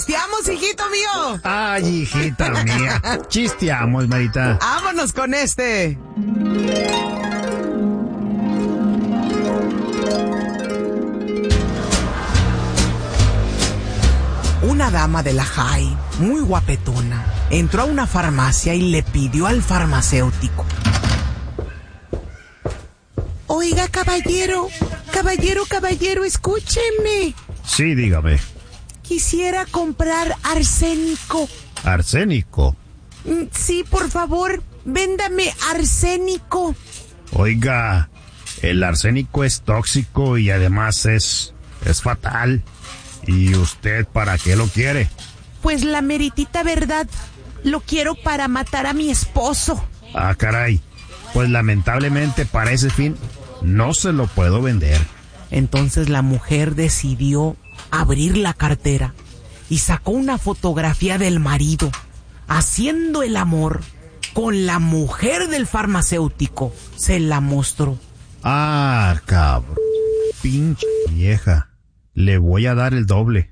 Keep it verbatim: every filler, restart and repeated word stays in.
¡Chisteamos, hijito mío! Ay, hijita mía. Chisteamos, Marita. Vámonos con este. Una dama de la high, muy guapetona, entró a una farmacia y le pidió al farmacéutico: Oiga, caballero, caballero, caballero, escúcheme. Sí, dígame. Quisiera comprar arsénico. ¿Arsénico? Sí, por favor, véndame arsénico. Oiga, el arsénico es tóxico y además es, es fatal. ¿Y usted para qué lo quiere? Pues la meritita verdad, lo quiero para matar a mi esposo. Ah, caray. Pues lamentablemente para ese fin no se lo puedo vender. Entonces la mujer decidió abrir la cartera y sacó una fotografía del marido haciendo el amor con la mujer del farmacéutico. Se la mostró. Ah, cabrón. Pinche vieja. Le voy a dar el doble.